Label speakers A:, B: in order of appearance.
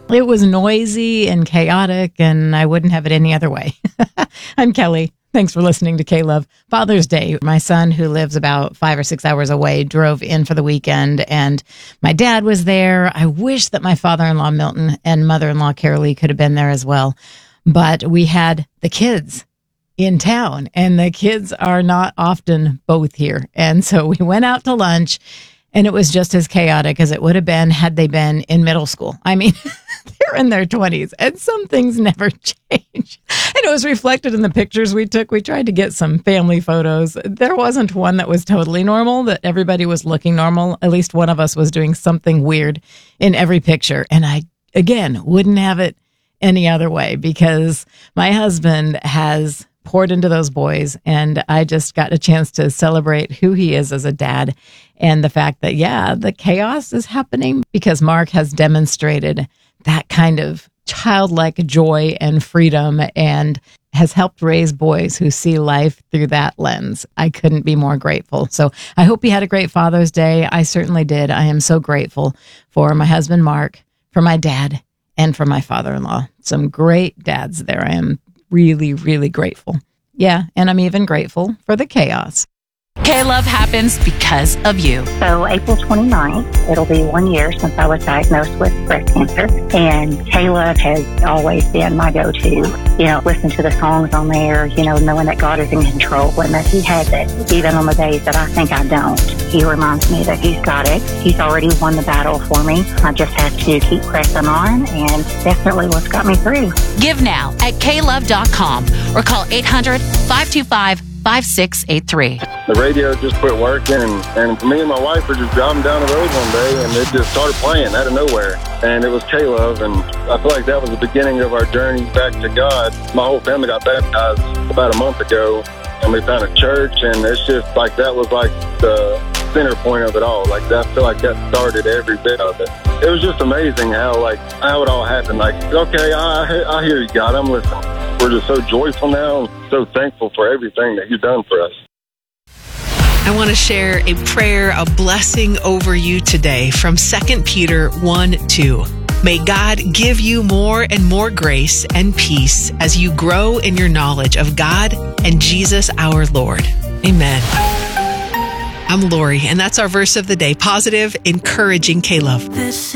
A: It was noisy and chaotic, and I wouldn't have it any other way. I'm Kelly. Thanks for listening to K-Love. Father's Day, my son, who lives about 5 or 6 hours away, drove in for the weekend, and my dad was there. I wish that my father-in-law, Milton, and mother-in-law, Carolee, could have been there as well. But we had the kids in town, and the kids are not often both here. And so we went out to lunch, and it was just as chaotic as it would have been had they been in middle school. I mean, they're in their 20s, and some things never change. And it was reflected in the pictures we took. We tried to get some family photos. There wasn't one that was totally normal, that everybody was looking normal. At least one of us was doing something weird in every picture. And I, again, wouldn't have it any other way, because my husband has poured into those boys, and I just got a chance to celebrate who he is as a dad, and the fact that, yeah, the chaos is happening because Mark has demonstrated that kind of childlike joy and freedom and has helped raise boys who see life through that lens. I couldn't be more grateful. So I hope you had a great Father's Day. I certainly did. I am so grateful for my husband, Mark, for my dad, and for my father-in-law. Some great dads there. I am really, really grateful. Yeah, and I'm even grateful for the chaos.
B: K-Love happens because of you.
C: So April 29th, it'll be 1 year since I was diagnosed with breast cancer. And K-Love has always been my go-to. You know, listen to the songs on there, you know, knowing that God is in control and that He has it, even on the days that I think I don't. He reminds me that He's got it. He's already won the battle for me. I just have to keep pressing on, and definitely what's got me through.
B: Give now at klove.com or call 800-525-5683.
D: The radio just quit working, and me and my wife were just driving down the road one day, and it just started playing out of nowhere. And it was K-Love, and I feel like that was the beginning of our journey back to God. My whole family got baptized about a month ago, and we found a church, and it's just like that was like the center point of it all. Like, I feel like that started every bit of it. It was just amazing how it all happened. Like, okay, I hear you, God, I'm listening. We're just so joyful now, and so thankful for everything that You've done for us.
E: I want to share a prayer, a blessing over you today from 2 Peter 1:2. May God give you more and more grace and peace as you grow in your knowledge of God and Jesus our Lord. Amen. I'm Lori, and that's our verse of the day. Positive, encouraging K-Love.